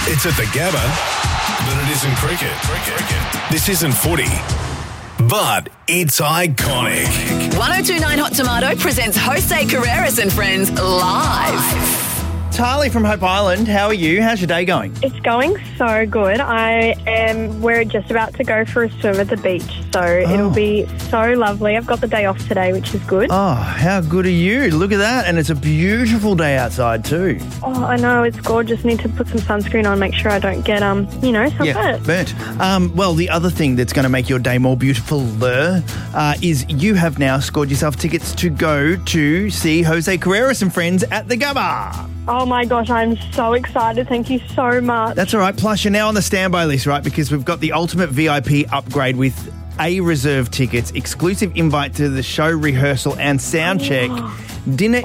It's at the Gabba, but it isn't cricket. This isn't footy, but it's iconic. 1029 Hot Tomato presents Jose Carreras and Friends live. Tali from Hope Island, how are you? How's your day going? It's going so good. We're just about to go for a swim at the beach, so it'll be so lovely. I've got the day off today, which is good. Oh, how good are you? Look at that. And it's a beautiful day outside too. Oh, I know, it's gorgeous. Need to put some sunscreen on, make sure I don't get, sunburnt. Burnt. Well, the other thing that's going to make your day more beautiful is you have now scored yourself tickets to go to see Jose Carreras and Friends at the Gabba. Oh my gosh, I'm so excited. Thank you so much. That's all right. Plus, you're now on the standby list, right? Because we've got the ultimate VIP upgrade with A-reserve tickets, exclusive invite to the show rehearsal and sound check, dinner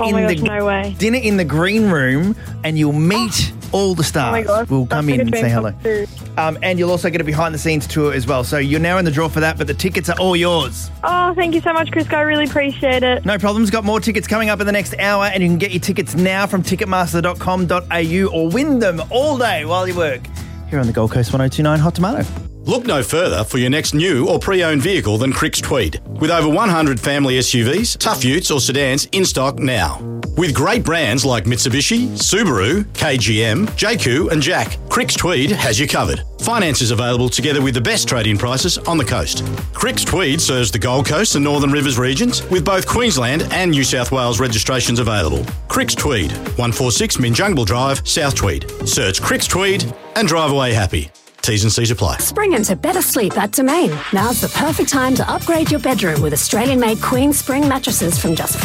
in the green room, and you'll meet all the stars. Oh my gosh, we'll come in and say hello. And you'll also get a behind-the-scenes tour as well. So you're now in the draw for that, but the tickets are all yours. Oh, thank you so much, Chris. I really appreciate it. No problems. Got more tickets coming up in the next hour, and you can get your tickets now from ticketmaster.com.au or win them all day while you work here on the Gold Coast 1029 Hot Tomato. Look no further for your next new or pre-owned vehicle than Cricks Tweed. With over 100 family SUVs, tough utes or sedans in stock now. With great brands like Mitsubishi, Subaru, KGM, JQ and Jack, Cricks Tweed has you covered. Finance is available together with the best trade-in prices on the coast. Cricks Tweed serves the Gold Coast and Northern Rivers regions with both Queensland and New South Wales registrations available. Cricks Tweed, 146 Minjungbal Drive, South Tweed. Search Cricks Tweed and drive away happy. T's and C's apply. Spring into better sleep at Domain. Now's the perfect time to upgrade your bedroom with Australian-made Queen Spring mattresses from just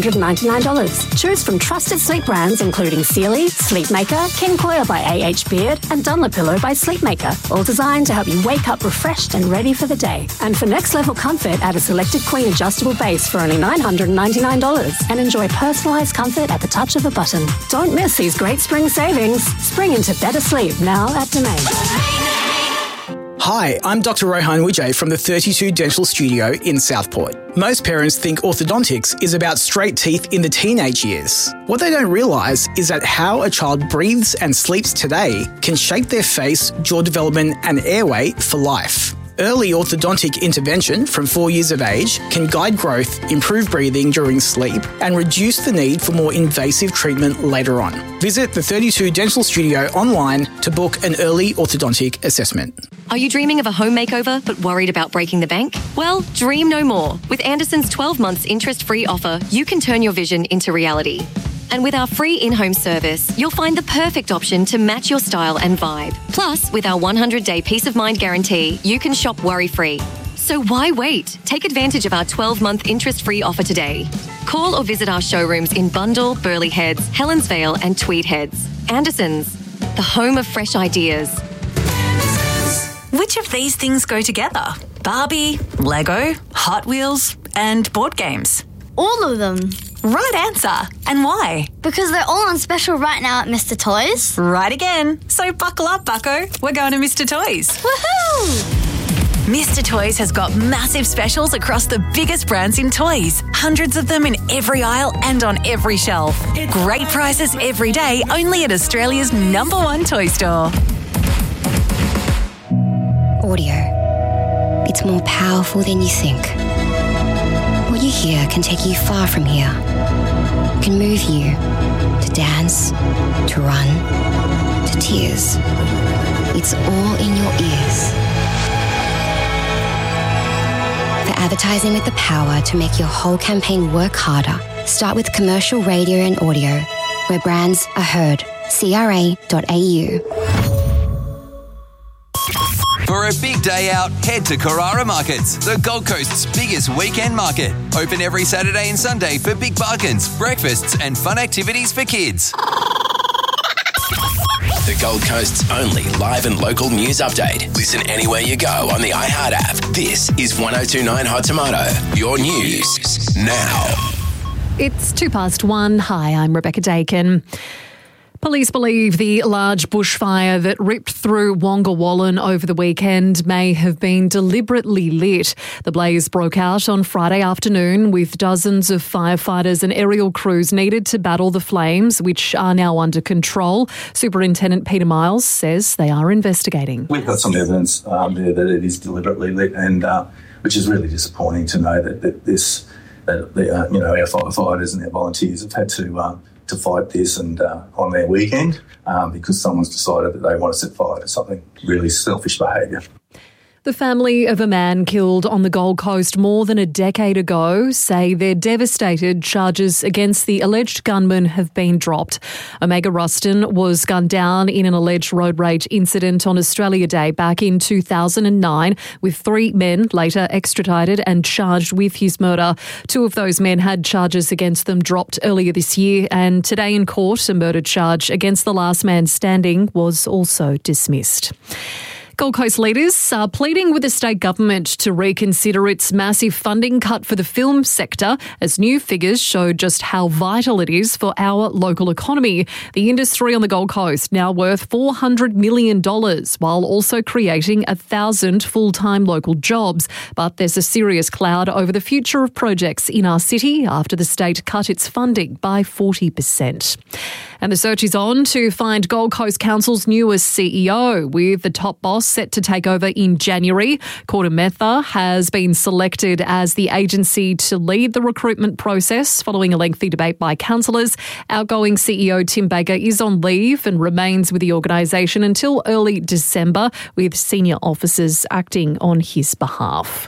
$599. Choose from trusted sleep brands including Sealy, Sleepmaker, King Coil by A.H. Beard, and Dunlopillow by Sleepmaker, all designed to help you wake up refreshed and ready for the day. And for next-level comfort, add a selected Queen adjustable base for only $999 and enjoy personalised comfort at the touch of a button. Don't miss these great spring savings. Spring into better sleep now at Domain. Hi, I'm Dr. Rohan Wijay from the 32 Dental Studio in Southport. Most parents think orthodontics is about straight teeth in the teenage years. What they don't realise is that how a child breathes and sleeps today can shape their face, jaw development and airway for life. Early orthodontic intervention from 4 years of age can guide growth, improve breathing during sleep, and reduce the need for more invasive treatment later on. Visit the 32 Dental Studio online to book an early orthodontic assessment. Are you dreaming of a home makeover but worried about breaking the bank? Well, dream no more. With Anderson's 12 months interest-free offer, you can turn your vision into reality. And with our free in-home service, you'll find the perfect option to match your style and vibe. Plus, with our 100-day peace of mind guarantee, you can shop worry-free. So why wait? Take advantage of our 12-month interest-free offer today. Call or visit our showrooms in Bundall, Burleigh Heads, Helens Vale and Tweed Heads. Anderson's, the home of fresh ideas. Which of these things go together? Barbie, Lego, Hot Wheels and board games? All of them. Right answer. And why? Because they're all on special right now at Mr. Toys. Right again. So buckle up, bucko. We're going to Mr. Toys. Woohoo! Mr. Toys has got massive specials across the biggest brands in toys. Hundreds of them in every aisle and on every shelf. Great prices every day, only at Australia's #1 toy store. Audio. It's more powerful than you think. What you hear can take you far from here. It can move you to dance, to run, to tears. It's all in your ears. For advertising with the power to make your whole campaign work harder, start with commercial radio and audio, where brands are heard. CRA.au. For a big day out, head to Carrara Markets, the Gold Coast's biggest weekend market. Open every Saturday and Sunday for big bargains, breakfasts and fun activities for kids. The Gold Coast's only live and local news update. Listen anywhere you go on the iHeart app. This is 1029 Hot Tomato, your news now. It's 1:02. Hi, I'm Rebecca Dakin. Police believe the large bushfire that ripped through Wonga Wallen over the weekend may have been deliberately lit. The blaze broke out on Friday afternoon with dozens of firefighters and aerial crews needed to battle the flames, which are now under control. Superintendent Peter Miles says they are investigating. We've got some evidence there that it is deliberately lit, and which is really disappointing to know that our firefighters and our volunteers have had to fight this and on their weekend because someone's decided that they want to set fire to something really selfish behaviour. The family of a man killed on the Gold Coast more than a decade ago say they're devastated. Charges against the alleged gunman have been dropped. Omega Rustin was gunned down in an alleged road rage incident on Australia Day back in 2009, with 3 men later extradited and charged with his murder. 2 of those men had charges against them dropped earlier this year, and today in court, a murder charge against the last man standing was also dismissed. Gold Coast leaders are pleading with the state government to reconsider its massive funding cut for the film sector, as new figures show just how vital it is for our local economy. The industry on the Gold Coast now worth $400 million, while also creating 1,000 full-time local jobs. But there's a serious cloud over the future of projects in our city after the state cut its funding by 40%. And the search is on to find Gold Coast Council's newest CEO, with the top boss set to take over in January. Korda Mehta has been selected as the agency to lead the recruitment process following a lengthy debate by councillors. Outgoing CEO Tim Baker is on leave and remains with the organisation until early December, with senior officers acting on his behalf.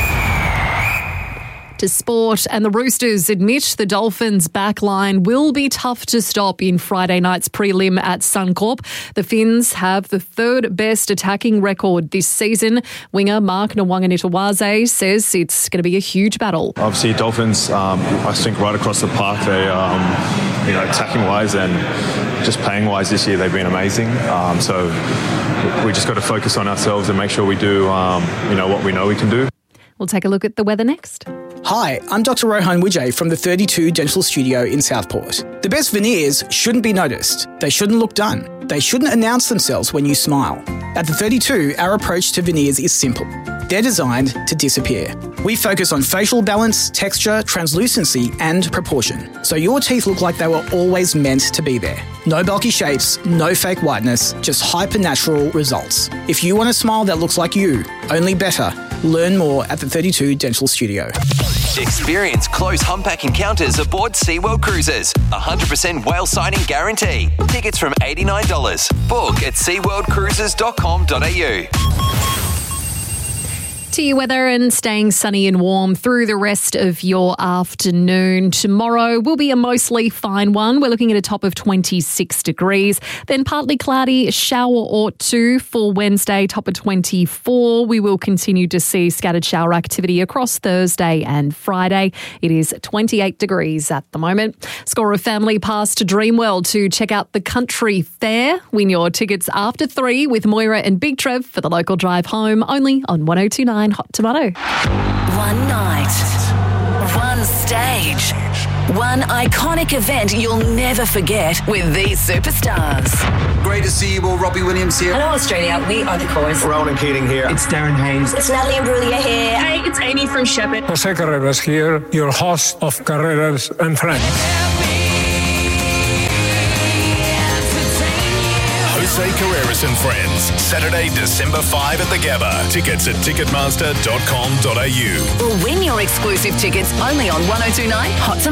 To sport, and the Roosters admit the Dolphins' backline will be tough to stop in Friday night's prelim at Suncorp. The Finns have the 3rd best attacking record this season. Winger Mark Nwanganitawaze says it's going to be a huge battle. Obviously, Dolphins, I think right across the park, they, attacking-wise and just playing-wise this year, they've been amazing. So we just got to focus on ourselves and make sure we do, what we know we can do. We'll take a look at the weather next. Hi, I'm Dr. Rohan Wijay from the 32 Dental Studio in Southport. The best veneers shouldn't be noticed. They shouldn't look done. They shouldn't announce themselves when you smile. At the 32, our approach to veneers is simple. They're designed to disappear. We focus on facial balance, texture, translucency, and proportion, so your teeth look like they were always meant to be there. No bulky shapes, no fake whiteness, just hyper-natural results. If you want a smile that looks like you, only better. Learn more at the 32 Dental Studio. Experience close humpback encounters aboard SeaWorld Cruises. 100% whale sighting guarantee. Tickets from $89. Book at seaworldcruises.com.au. To your weather, and staying sunny and warm through the rest of your afternoon. Tomorrow will be a mostly fine one. We're looking at a top of 26 degrees. Then partly cloudy, a shower or 2 for Wednesday, top of 24. We will continue to see scattered shower activity across Thursday and Friday. It is 28 degrees at the moment. Score of family pass to Dreamworld to check out the country fair. Win your tickets after 3 with Moira and Big Trev for the local drive home, only on 102.9 Hot Tomato. One night, one stage, one iconic event you'll never forget with these superstars. Great to see you all. Robbie Williams here. Hello, Australia. We are the Chorus. Ronan Keating here. It's Darren Hayes. It's Natalie Imbruglia here. Hey, it's Amy from Shepherd. Jose Carreras here, your host of Carreras and Friends. Jose Carreras and Friends, Saturday, December 5 at the Gabba. Tickets at ticketmaster.com.au. Or win your exclusive tickets only on 102.9 Hot Tomato.